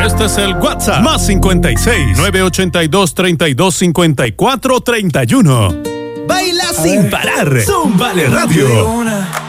Este es el WhatsApp más 56 982 32 54 31. Baila sin parar. Zúmbale Radio.